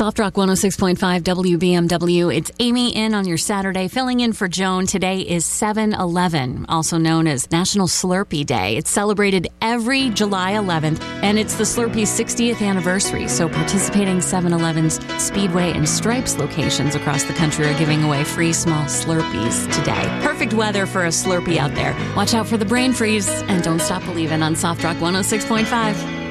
Soft Rock 106.5 WBMW. It's Amy in on your Saturday, filling in for Joan. Today is 7-Eleven, also known as National Slurpee Day. It's celebrated every July 11th, and it's the Slurpee's 60th anniversary. So participating 7-Eleven's Speedway and Stripes locations across the country are giving away free small Slurpees today. Perfect weather for a Slurpee out there. Watch out for the brain freeze, and don't stop believing on Soft Rock 106.5.